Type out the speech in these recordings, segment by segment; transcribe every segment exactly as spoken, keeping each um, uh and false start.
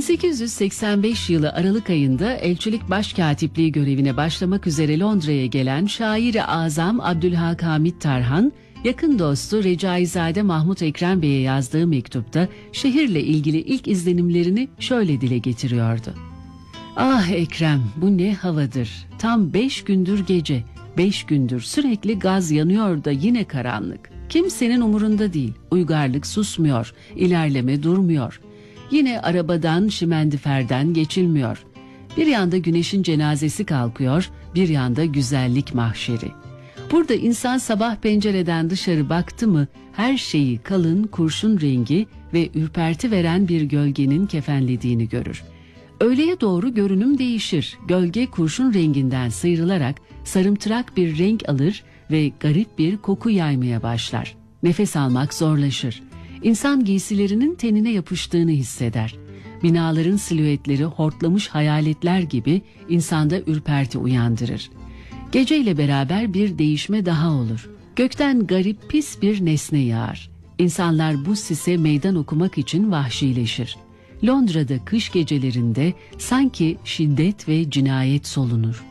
bin sekiz yüz seksen beş yılı Aralık ayında elçilik başkatipliği görevine başlamak üzere Londra'ya gelen şair-i azam Abdülhak Hamit Tarhan, yakın dostu Recaizade Mahmut Ekrem Bey'e yazdığı mektupta şehirle ilgili ilk izlenimlerini şöyle dile getiriyordu. Ah Ekrem, bu ne havadır, tam beş gündür gece, beş gündür sürekli gaz yanıyor da yine karanlık. Kimsenin umurunda değil, uygarlık susmuyor, ilerleme durmuyor. Yine arabadan, şimendiferden geçilmiyor. Bir yanda güneşin cenazesi kalkıyor, bir yanda güzellik mahşeri. Burada insan sabah pencereden dışarı baktı mı, her şeyi kalın kurşun rengi ve ürperti veren bir gölgenin kefenlediğini görür. Öğleye doğru görünüm değişir, gölge kurşun renginden sıyrılarak sarımtırak bir renk alır ve garip bir koku yaymaya başlar. Nefes almak zorlaşır. İnsan giysilerinin tenine yapıştığını hisseder. Binaların silüetleri hortlamış hayaletler gibi insanda ürperti uyandırır. Geceyle beraber bir değişme daha olur. Gökten garip pis bir nesne yağar. İnsanlar bu sise meydan okumak için vahşileşir. Londra'da kış gecelerinde sanki şiddet ve cinayet solunur.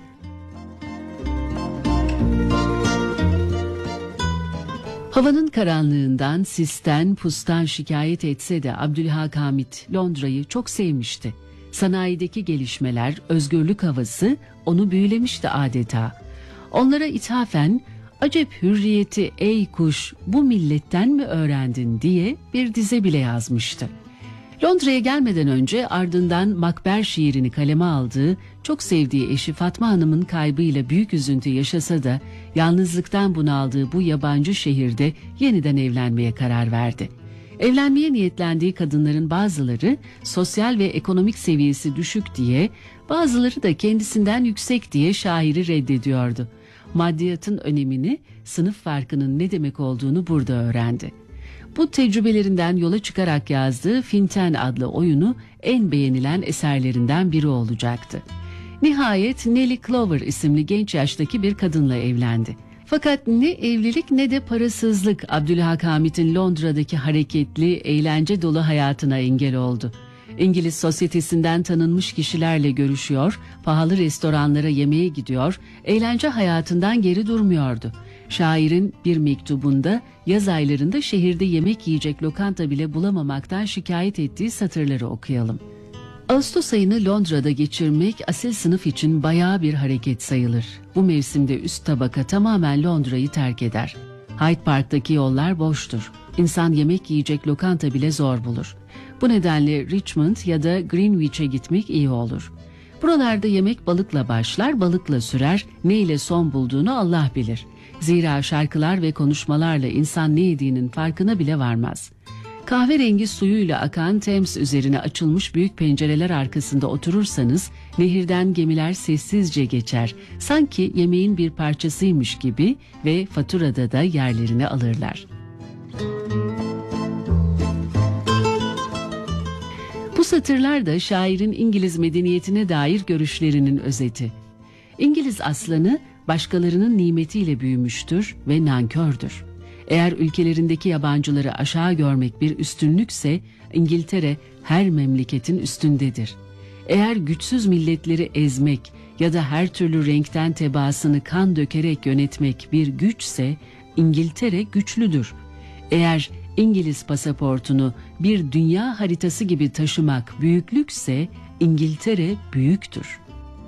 Havanın karanlığından, sisten, pustan şikayet etse de Abdülhak Hamit Londra'yı çok sevmişti. Sanayideki gelişmeler, özgürlük havası onu büyülemişti adeta. Onlara ithafen, "Acep hürriyeti ey kuş, bu milletten mi öğrendin?" diye bir dize bile yazmıştı. Londra'ya gelmeden önce ardından Makber şiirini kaleme aldığı, çok sevdiği eşi Fatma Hanım'ın kaybıyla büyük üzüntü yaşasa da yalnızlıktan bunaldığı bu yabancı şehirde yeniden evlenmeye karar verdi. Evlenmeye niyetlendiği kadınların bazıları sosyal ve ekonomik seviyesi düşük diye, bazıları da kendisinden yüksek diye şairi reddediyordu. Maddiyatın önemini, sınıf farkının ne demek olduğunu burada öğrendi. Bu tecrübelerinden yola çıkarak yazdığı Finten adlı oyunu en beğenilen eserlerinden biri olacaktı. Nihayet Nellie Clover isimli genç yaştaki bir kadınla evlendi. Fakat ne evlilik ne de parasızlık Abdülhak Hamit'in Londra'daki hareketli, eğlence dolu hayatına engel oldu. İngiliz sosyetesinden tanınmış kişilerle görüşüyor, pahalı restoranlara yemeğe gidiyor, eğlence hayatından geri durmuyordu. Şairin bir mektubunda yaz aylarında şehirde yemek yiyecek lokanta bile bulamamaktan şikayet ettiği satırları okuyalım. Ağustos ayını Londra'da geçirmek asil sınıf için bayağı bir hareket sayılır. Bu mevsimde üst tabaka tamamen Londra'yı terk eder. Hyde Park'taki yollar boştur. İnsan yemek yiyecek lokanta bile zor bulur. Bu nedenle Richmond ya da Greenwich'e gitmek iyi olur. Buralarda yemek balıkla başlar, balıkla sürer, ne ile son bulduğunu Allah bilir. Zira şarkılar ve konuşmalarla insan ne yediğinin farkına bile varmaz. Kahverengi suyuyla akan Thames üzerine açılmış büyük pencereler arkasında oturursanız, nehirden gemiler sessizce geçer, sanki yemeğin bir parçasıymış gibi ve faturada da yerlerini alırlar. Bu satırlar da şairin İngiliz medeniyetine dair görüşlerinin özeti. İngiliz aslanı başkalarının nimetiyle büyümüştür ve nankördür. Eğer ülkelerindeki yabancıları aşağı görmek bir üstünlükse, İngiltere her memleketin üstündedir. Eğer güçsüz milletleri ezmek ya da her türlü renkten tebaasını kan dökerek yönetmek bir güçse, İngiltere güçlüdür. Eğer İngiliz pasaportunu bir dünya haritası gibi taşımak büyüklükse, İngiltere büyüktür.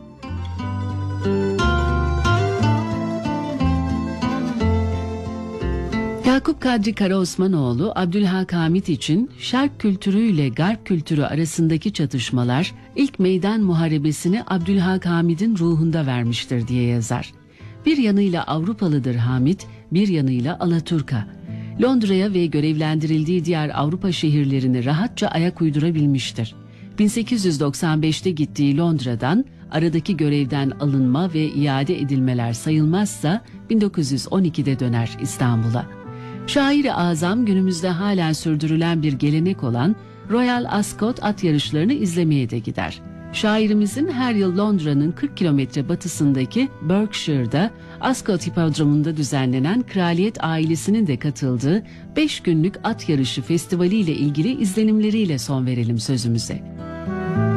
Yakup Kadri Karaosmanoğlu, Abdülhak Hamit için Şark kültürüyle Garp kültürü arasındaki çatışmalar ilk meydan muharebesini Abdülhak Hamid'in ruhunda vermiştir diye yazar. Bir yanıyla Avrupalıdır Hamid, bir yanıyla Alaturka. Londra'ya ve görevlendirildiği diğer Avrupa şehirlerine rahatça ayak uydurabilmiştir. bin sekiz yüz doksan beşte gittiği Londra'dan aradaki görevden alınma ve iade edilmeler sayılmazsa bin dokuz yüz on ikide döner İstanbul'a. Şair-i azam günümüzde halen sürdürülen bir gelenek olan Royal Ascot at yarışlarını izlemeye de gider. Şairimizin her yıl Londra'nın kırk kilometre batısındaki Berkshire'da Ascot Hipodromu'nda düzenlenen kraliyet ailesinin de katıldığı beş günlük at yarışı festivali ile ilgili izlenimleriyle son verelim sözümüze.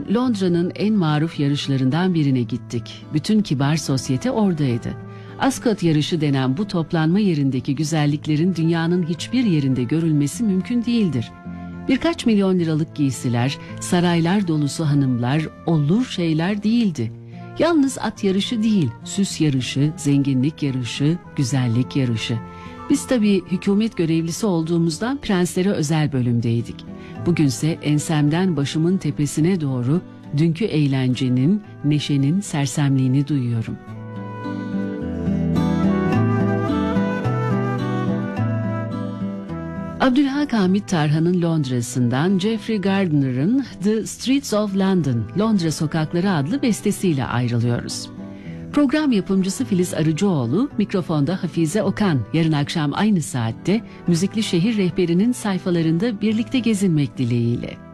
Londra'nın en maruf yarışlarından birine gittik. Bütün kibar sosyete oradaydı. Ascot yarışı denen bu toplanma yerindeki güzelliklerin dünyanın hiçbir yerinde görülmesi mümkün değildir. Birkaç milyon liralık giysiler, saraylar dolusu hanımlar olur şeyler değildi. Yalnız at yarışı değil, süs yarışı, zenginlik yarışı, güzellik yarışı. Biz tabii hükümet görevlisi olduğumuzdan prenslere özel bölümdeydik. Bugünse ensemden başımın tepesine doğru dünkü eğlencenin, neşenin sersemliğini duyuyorum. Abdülhak Hamit Tarhan'ın Londra'sından Geoffrey Gardner'ın The Streets of London, Londra Sokakları adlı bestesiyle ayrılıyoruz. Program yapımcısı Filiz Arıcıoğlu, mikrofonda Hafize Okan. Yarın akşam aynı saatte Müzikli Şehir Rehberi'nin sayfalarında birlikte gezinmek dileğiyle.